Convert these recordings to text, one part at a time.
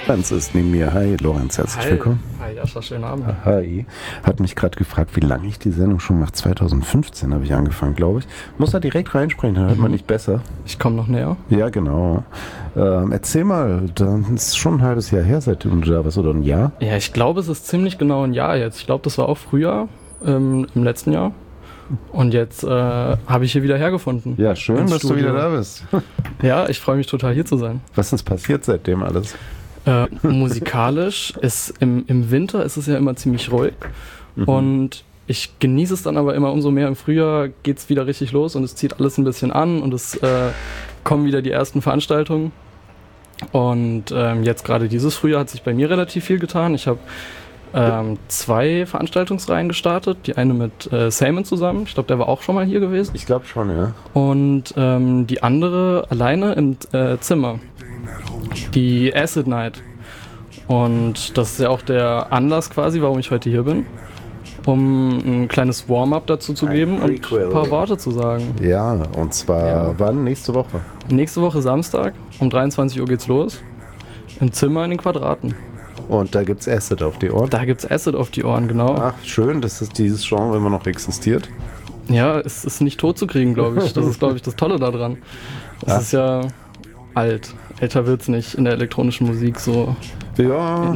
Benz ist neben mir. Hi, Lorenz, herzlich willkommen. Hi, Jascha, schönen Abend. Hi. Hat mich gerade gefragt, wie lange ich die Sendung schon mache. 2015 habe ich angefangen, glaube ich. Muss da direkt reinsprechen, dann hört man nicht besser. Ich komme noch näher. Ja, genau. Erzähl mal, das ist schon ein halbes Jahr her, seitdem du da bist, oder ein Jahr? Ja, ich glaube, es ist ziemlich genau ein Jahr jetzt. Ich glaube, das war auch Frühjahr, im letzten Jahr. Und jetzt habe ich hier wieder hergefunden. Ja, schön, dass Studio. du wieder da bist. Ja, ich freue mich total, hier zu sein. Was ist passiert seitdem alles? Musikalisch ist im Winter ist es ja immer ziemlich ruhig. Und ich genieße es dann aber immer umso mehr. Im Frühjahr geht es wieder richtig los und es zieht alles ein bisschen an und es kommen wieder die ersten Veranstaltungen. Und jetzt gerade dieses Frühjahr hat sich bei mir relativ viel getan. Ich habe 2 Veranstaltungsreihen gestartet. Die eine mit Salmon zusammen. Ich glaube, der war auch schon mal hier gewesen. Ich glaube schon, ja. Und die andere alleine im Zimmer. Die Acid Night. Und das ist ja auch der Anlass quasi, warum ich heute hier bin. Um ein kleines Warm-up dazu zu geben und ein paar Worte zu sagen. Ja, und zwar wann? Nächste Woche? Nächste Woche Samstag um 23 Uhr geht's los. Im Zimmer in den Quadraten. Und da gibt's Acid auf die Ohren? Da gibt's Acid auf die Ohren, genau. Ach, schön, dass dieses Genre immer noch existiert. Ja, es ist nicht tot zu kriegen, glaube ich. Das ist, glaube ich, das Tolle daran. Das ist ja alt. Älter wird's nicht in der elektronischen Musik so. Ja,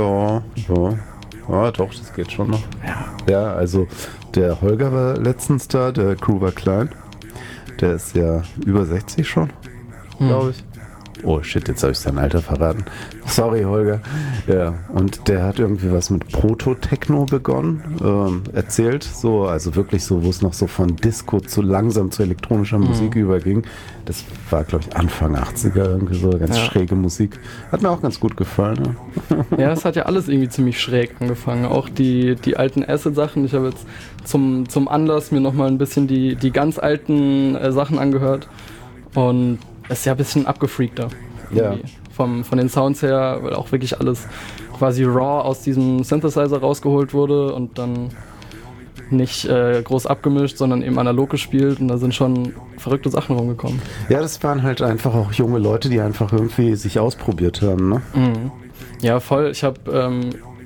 doch, das geht schon noch. Ja, also der Holger war letztens da, der Crew war klein. Der ist ja über 60 schon, glaube ich. Oh shit, jetzt habe ich sein Alter verraten. Sorry, Holger. Ja, und der hat irgendwie was mit Proto-Techno begonnen, erzählt. So, also wirklich so, wo es noch so von Disco zu langsam zu elektronischer Musik überging. Das war, glaube ich, Anfang 80er irgendwie so, ganz schräge Musik. Hat mir auch ganz gut gefallen. Ja, es hat ja alles irgendwie ziemlich schräg angefangen. Auch die alten Acid-Sachen. Ich habe jetzt zum Anlass mir nochmal ein bisschen die ganz alten Sachen angehört. Und es ist ja ein bisschen abgefreakter. Ja. Von den Sounds her, weil auch wirklich alles quasi raw aus diesem Synthesizer rausgeholt wurde und dann nicht groß abgemischt, sondern eben analog gespielt und da sind schon verrückte Sachen rumgekommen. Ja, das waren halt einfach auch junge Leute, die einfach irgendwie sich ausprobiert haben, ne? Mhm. Ja, voll. Ich habe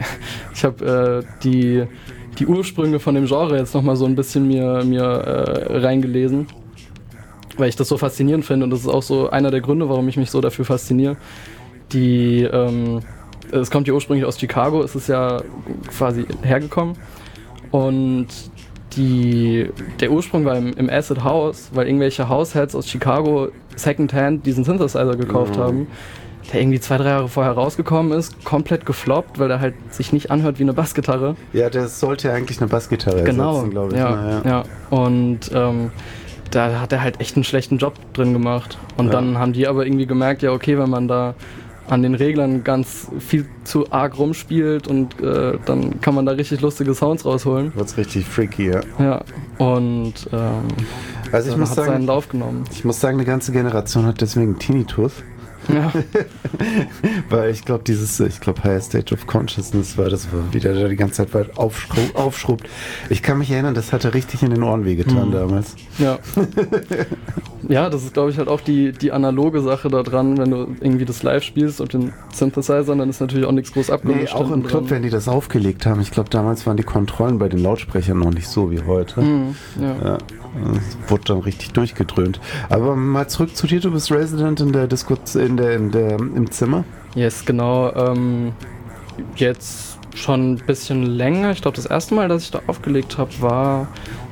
die Ursprünge von dem Genre jetzt nochmal so ein bisschen mir reingelesen, weil ich das so faszinierend finde und das ist auch so einer der Gründe, warum ich mich so dafür fasziniere. Es kommt ja ursprünglich aus Chicago, es ist ja quasi hergekommen und der Ursprung war im Acid House, weil irgendwelche Househeads aus Chicago Secondhand diesen Synthesizer gekauft haben, der irgendwie 2-3 Jahre vorher rausgekommen ist, komplett gefloppt, weil der halt sich nicht anhört wie eine Bassgitarre. Ja, das sollte ja eigentlich eine Bassgitarre ersetzen, glaube ich. Ja. Und da hat er halt echt einen schlechten Job drin gemacht. Und dann haben die aber irgendwie gemerkt, ja okay, wenn man da an den Reglern ganz viel zu arg rumspielt und dann kann man da richtig lustige Sounds rausholen. Wird's richtig freaky, ja. Ja, und also ich muss hat sagen, seinen Lauf genommen. Ich muss sagen, eine ganze Generation hat deswegen Tinnitus. Ja. Weil ich glaube, Higher Stage of Consciousness war wieder da die ganze Zeit weit aufschrubbt. Ich kann mich erinnern, das hatte richtig in den Ohren wehgetan damals. Ja. Ja, das ist, glaube ich, halt auch die analoge Sache da dran, wenn du irgendwie das live spielst und den Synthesizer, dann ist natürlich auch nichts groß abgemischt. Nee, auch im Club, wenn die das aufgelegt haben. Ich glaube, damals waren die Kontrollen bei den Lautsprechern noch nicht so wie heute. Ja. Das wurde dann richtig durchgedröhnt. Aber mal zurück zu dir, du bist Resident in der Disco, im Zimmer? Yes, genau. Jetzt schon ein bisschen länger. Ich glaube, das erste Mal, dass ich da aufgelegt habe, war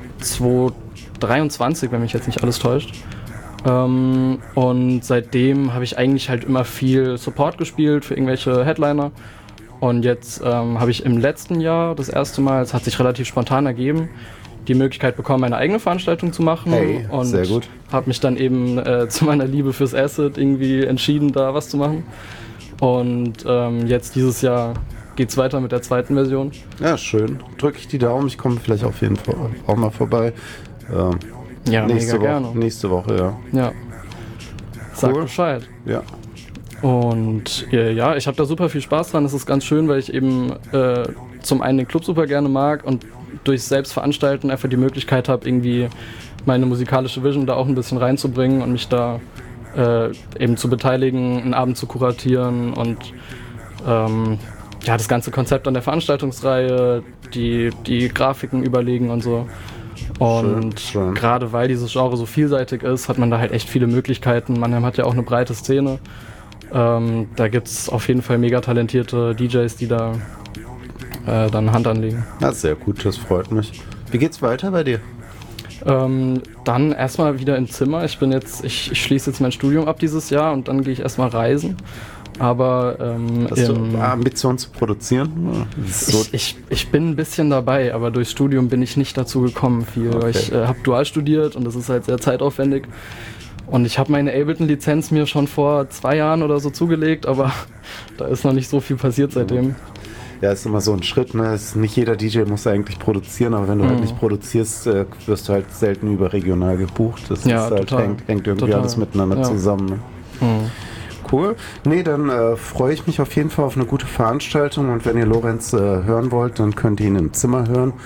2023, wenn mich jetzt nicht alles täuscht. Und seitdem habe ich eigentlich halt immer viel Support gespielt für irgendwelche Headliner. Und jetzt habe ich im letzten Jahr das erste Mal, es hat sich relativ spontan ergeben, die Möglichkeit bekommen, eine eigene Veranstaltung zu machen. Hey, und sehr gut. Habe mich dann eben zu meiner Liebe fürs Acid irgendwie entschieden, da was zu machen. Und jetzt dieses Jahr geht's weiter mit der zweiten Version. Ja, schön. Drücke ich die Daumen, ich komme vielleicht auf jeden Fall auch mal vorbei. Ja, mega gerne. Nächste Woche, ja. Ja. Sag Cool. Bescheid. Ja. Und ja, ich habe da super viel Spaß dran. Das ist ganz schön, weil ich eben zum einen den Club super gerne mag und durchs Selbstveranstalten einfach die Möglichkeit habe, irgendwie meine musikalische Vision da auch ein bisschen reinzubringen und mich da eben zu beteiligen, einen Abend zu kuratieren und ja, das ganze Konzept an der Veranstaltungsreihe, die Grafiken überlegen und so. Und schön. Gerade weil dieses Genre so vielseitig ist, hat man da halt echt viele Möglichkeiten. Mannheim hat ja auch eine breite Szene. Da gibt es auf jeden Fall mega talentierte DJs, die da dann Hand anlegen. Ja, sehr gut, das freut mich. Wie geht's weiter bei dir? Dann erstmal wieder im Zimmer. Ich schließe jetzt mein Studium ab dieses Jahr und dann gehe ich erstmal reisen. Aber hast du Ambition zu produzieren? So ich bin ein bisschen dabei, aber durchs Studium bin ich nicht dazu gekommen viel. Okay. Ich habe dual studiert und das ist halt sehr zeitaufwendig. Und ich habe meine Ableton-Lizenz mir schon vor 2 Jahren oder so zugelegt, aber da ist noch nicht so viel passiert seitdem. Ja, ist immer so ein Schritt, ne? Nicht jeder DJ muss eigentlich produzieren, aber wenn du halt nicht produzierst, wirst du halt selten überregional gebucht. Das Ja, ist halt, total. hängt irgendwie Total. alles miteinander zusammen. Ne? Cool. Nee, dann freue ich mich auf jeden Fall auf eine gute Veranstaltung und wenn ihr Lorenz hören wollt, dann könnt ihr ihn im Zimmer hören.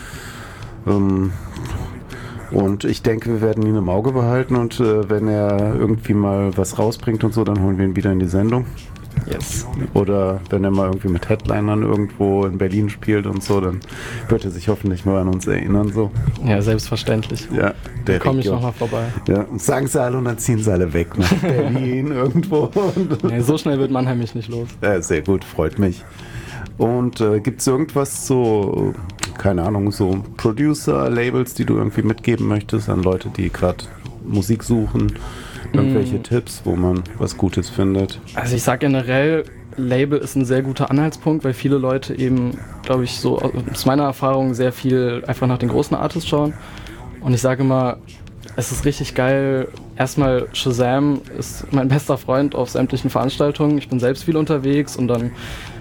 Und ich denke, wir werden ihn im Auge behalten und wenn er irgendwie mal was rausbringt und so, dann holen wir ihn wieder in die Sendung. Yes. Oder wenn er mal irgendwie mit Headlinern irgendwo in Berlin spielt und so, dann wird er sich hoffentlich mal an uns erinnern. So. Ja, selbstverständlich. Ja, Da komme ich nochmal vorbei. Ja, und sagen sie alle und dann ziehen sie alle weg nach Berlin irgendwo. Nee, so schnell wird Mannheim mich nicht los. Ja, sehr gut, freut mich. Und gibt es irgendwas so, keine Ahnung, so Producer-Labels, die du irgendwie mitgeben möchtest an Leute, die gerade Musik suchen? Irgendwelche Tipps, wo man was Gutes findet? Also ich sag generell, Label ist ein sehr guter Anhaltspunkt, weil viele Leute eben, glaube ich, so aus meiner Erfahrung sehr viel einfach nach den großen Artists schauen. Und ich sage immer, es ist richtig geil. Erstmal Shazam ist mein bester Freund auf sämtlichen Veranstaltungen. Ich bin selbst viel unterwegs und dann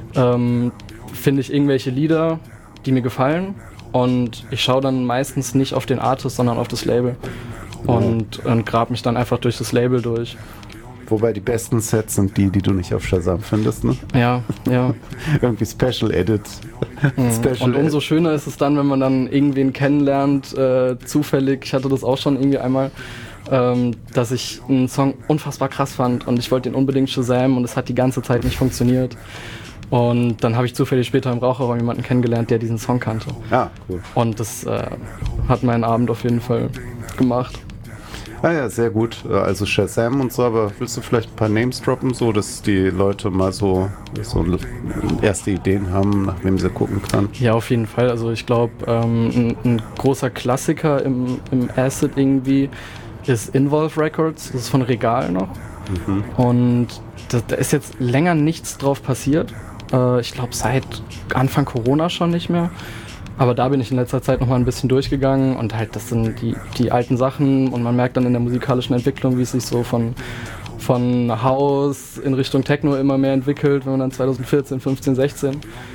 finde ich irgendwelche Lieder, die mir gefallen. Und ich schaue dann meistens nicht auf den Artist, sondern auf das Label. Und grab mich dann einfach durch das Label durch. Wobei die besten Sets sind die du nicht auf Shazam findest, ne? Ja. Irgendwie Special Edit. Und umso schöner ist es dann, wenn man dann irgendwen kennenlernt, zufällig. Ich hatte das auch schon irgendwie einmal, dass ich einen Song unfassbar krass fand und ich wollte den unbedingt Shazam und es hat die ganze Zeit nicht funktioniert. Und dann habe ich zufällig später im Raucherraum jemanden kennengelernt, der diesen Song kannte. Ah, cool. Und das hat meinen Abend auf jeden Fall gemacht. Ah ja, sehr gut. Also Shazam und so, aber willst du vielleicht ein paar Names droppen, so dass die Leute mal so erste Ideen haben, nach wem sie gucken können? Ja, auf jeden Fall. Also ich glaube, ein großer Klassiker im Acid irgendwie ist Involve Records. Das ist von Regal noch. Und da ist jetzt länger nichts drauf passiert. Ich glaube seit Anfang Corona schon nicht mehr. Aber da bin ich in letzter Zeit noch mal ein bisschen durchgegangen und halt das sind die alten Sachen und man merkt dann in der musikalischen Entwicklung, wie es sich so von House in Richtung Techno immer mehr entwickelt, wenn man dann 2014, 15, 16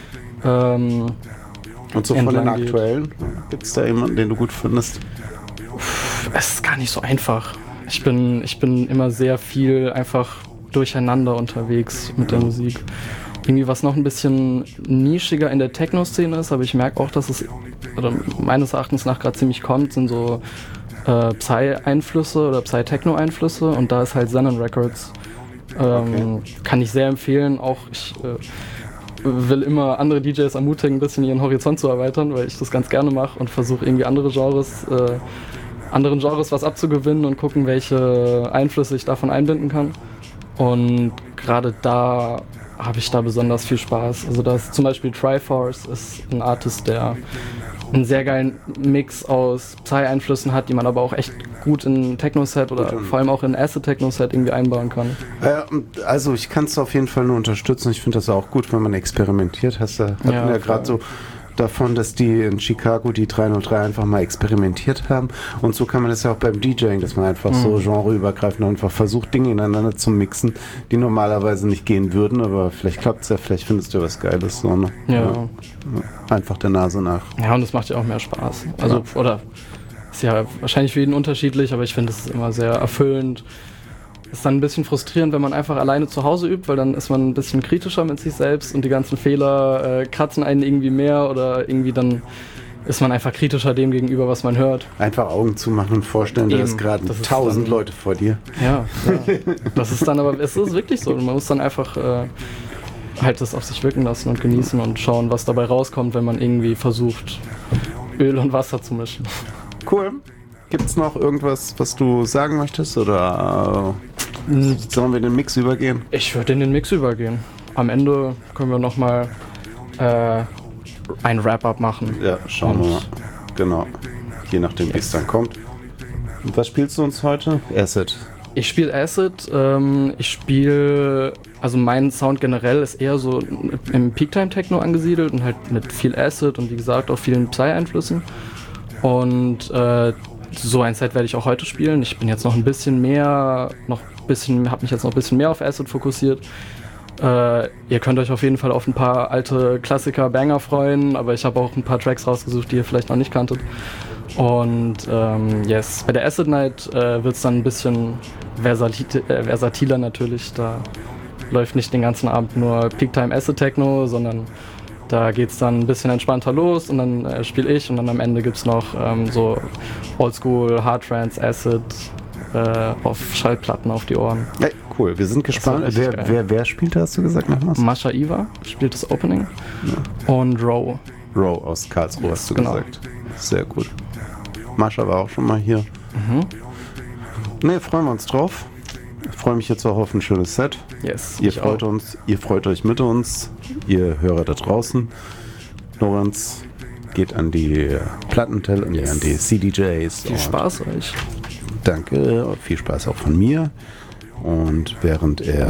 und so von den aktuellen, gibt es da jemanden, den du gut findest? Es ist gar nicht so einfach. Ich bin immer sehr viel einfach durcheinander unterwegs mit der Musik. Irgendwie was noch ein bisschen nischiger in der Techno-Szene ist, aber ich merke auch, dass es oder meines Erachtens nach gerade ziemlich kommt, sind so Psy-Einflüsse oder Psy-Techno-Einflüsse und da ist halt Xenon Records. Kann ich sehr empfehlen. Auch ich will immer andere DJs ermutigen, ein bisschen ihren Horizont zu erweitern, weil ich das ganz gerne mache und versuche irgendwie anderen Genres was abzugewinnen und gucken, welche Einflüsse ich davon einbinden kann. Und gerade da habe ich da besonders viel Spaß. Also da ist zum Beispiel Triforce, ist ein Artist, der einen sehr geilen Mix aus Psy-Einflüssen hat, die man aber auch echt gut in Techno-Set oder vor allem auch in Acid-Techno-Set irgendwie einbauen kann. Also ich kann es auf jeden Fall nur unterstützen. Ich finde das auch gut, wenn man experimentiert. Hatten ja gerade so davon, dass die in Chicago die 303 einfach mal experimentiert haben. Und so kann man das ja auch beim DJing, dass man einfach so genreübergreifend einfach versucht, Dinge ineinander zu mixen, die normalerweise nicht gehen würden, aber vielleicht klappt es ja, vielleicht findest du was Geiles. So, ne? Ja. Einfach der Nase nach. Ja, und es macht ja auch mehr Spaß. Also, oder ist ja wahrscheinlich für jeden unterschiedlich, aber ich finde, es ist immer sehr erfüllend. Ist dann ein bisschen frustrierend, wenn man einfach alleine zu Hause übt, weil dann ist man ein bisschen kritischer mit sich selbst und die ganzen Fehler kratzen einen irgendwie mehr oder irgendwie dann ist man einfach kritischer dem gegenüber, was man hört. Einfach Augen zumachen und vorstellen, da ist gerade 1000 Leute vor dir. Ja. Das ist dann aber, es ist wirklich so. Man muss dann einfach halt das auf sich wirken lassen und genießen und schauen, was dabei rauskommt, wenn man irgendwie versucht, Öl und Wasser zu mischen. Cool. Gibt's noch irgendwas, was du sagen möchtest oder sollen wir in den Mix übergehen? Ich würde in den Mix übergehen. Am Ende können wir nochmal ein Wrap-Up machen. Ja, schauen wir mal. Genau. Je nachdem, wie es dann kommt. Und was spielst du uns heute? Acid. Ich spiele Acid. Also mein Sound generell ist eher so im Peak-Time-Techno angesiedelt und halt mit viel Acid und wie gesagt auch vielen Psy-Einflüssen. Und so ein Set werde ich auch heute spielen. Ich bin jetzt noch ein bisschen mehr, habe mich jetzt noch ein bisschen mehr auf Acid fokussiert. Ihr könnt euch auf jeden Fall auf ein paar alte Klassiker-Banger freuen, aber ich habe auch ein paar Tracks rausgesucht, die ihr vielleicht noch nicht kanntet. Und yes, bei der Acid Night wird es dann ein bisschen versatiler natürlich. Da läuft nicht den ganzen Abend nur Peak-Time Acid Techno, sondern da geht es dann ein bisschen entspannter los und dann spiele ich und dann am Ende gibt es noch so Oldschool, Hard Trance, Acid auf Schallplatten auf die Ohren. Hey, cool, wir sind gespannt. Wer spielt, hast du gesagt? Nochmals? Mascha Iwa spielt das Opening und Row. Row aus Karlsruhe hast du gesagt. Sehr gut. Mascha war auch schon mal hier. Ne, freuen wir uns drauf. Ich freue mich jetzt auch auf ein schönes Set. Yes, ihr freut euch mit uns, ihr Hörer da draußen. Lorenz geht an die Plattenteller, an die CDJs. Viel Spaß euch. Danke, viel Spaß auch von mir. Und während er